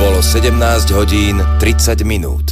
Bolo 17 hodín 30 minút.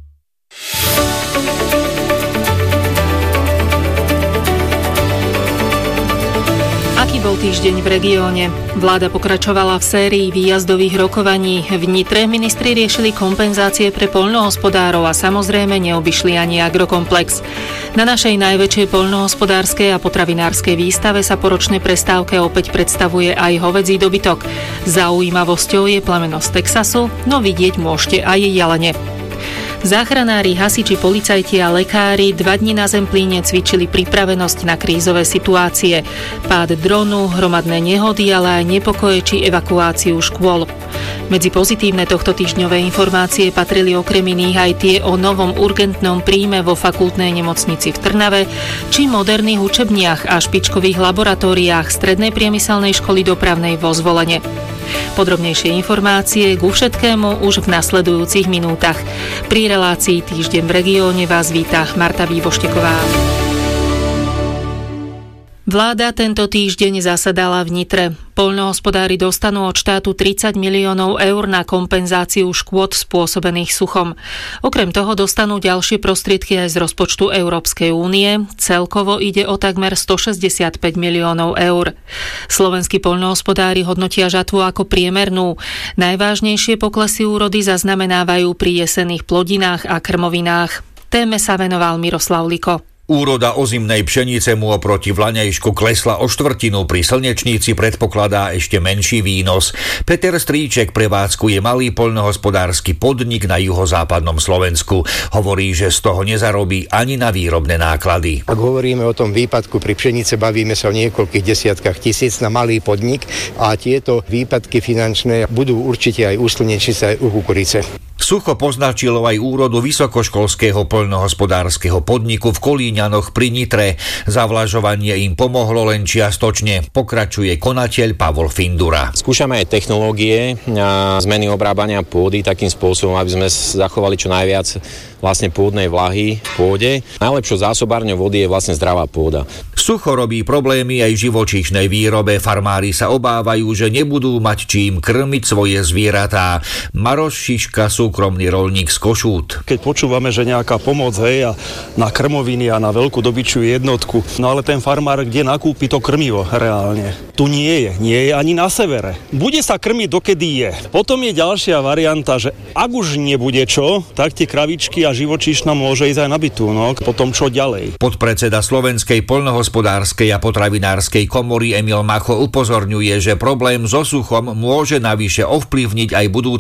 Aký bol týždeň v regióne? Vláda pokračovala v sérii výjazdových rokovaní. V Nitre ministri riešili kompenzácie pre poľnohospodárov a samozrejme neobyšli ani agrokomplex. Na našej najväčšej poľnohospodárskej a potravinárskej výstave sa po ročnej prestávke opäť predstavuje aj hovädzí dobytok. Zaujímavosťou je plemeno z Texasu, no vidieť môžete aj jelene. Záchranári, hasiči, policajti a lekári 2 dni na Zemplíne cvičili pripravenosť na krízové situácie. Pád dronu, hromadné nehody, ale aj nepokoje či evakuáciu škôl. Medzi pozitívne tohto týždňové informácie patrili okrem iných aj tie o novom urgentnom príjme vo fakultnej nemocnici v Trnave či moderných učebniach a špičkových laboratóriách Strednej priemyselnej školy dopravnej vo Zvolene. Podrobnejšie informácie ku všetkému už v nasledujúcich minútach. Pri relácii Týždeň v regióne vás víta Marta Výbošteková. Vláda tento týždeň zasadala v Nitre. Poľnohospodári dostanú od štátu 30 miliónov eur na kompenzáciu škôd spôsobených suchom. Okrem toho dostanú ďalšie prostriedky aj z rozpočtu Európskej únie. Celkovo ide o takmer 165 miliónov eur. Slovenskí poľnohospodári hodnotia žatvu ako priemernú. Najvážnejšie poklesy úrody zaznamenávajú pri jesenných plodinách a krmovinách. Téme sa venoval Miroslav Liko. Úroda ozimnej pšenice mu oproti vlaňajšku klesla o 1/4, pri slnečníci predpokladá ešte menší výnos. Peter Stríček prevádzkuje malý poľnohospodársky podnik na juhozápadnom Slovensku. Hovorí, že z toho nezarobí ani na výrobné náklady. Ak hovoríme o tom výpadku pri pšenice, bavíme sa o niekoľkých desiatkách tisíc na malý podnik a tieto výpadky finančné budú určite aj u slnečnice, aj u kukurice. Sucho poznačilo aj úrodu vysokoškolského poľnohospodárskeho podniku v Kolíňanoch pri Nitre. Zavlažovanie im pomohlo len čiastočne, pokračuje konateľ Pavol Findura. Skúšame aj technológie a zmeny obrábania pôdy takým spôsobom, aby sme zachovali čo najviac vlastne pôdnej vlahy v pôde. Najlepšou zásobárňou vody je vlastne zdravá pôda. Sucho robí problémy aj živočíšnej výrobe. Farmári sa obávajú, že nebudú mať čím krmiť svoje zvieratá. Maroš Šiška, súkromný roľník z Košút. Keď počúvame, že nejaká pomoc, hej, a na krmoviny a na veľkú dobyčiu jednotku, no ale ten farmár kde nakúpi to krmivo reálne? Tu nie je ani na severe. Bude sa krmiť dokedy je. Potom je ďalšia varianta, že ak už nebude čo, tak tie kravičky a živočíšna môže ísť aj na bytúnok. Potom čo ďalej? Podpredseda Slovenskej poľnohospodárskej a potravinárskej komory Emil Macho upozorňuje, že problém so suchom môže navyše ovplyvniť aj budúce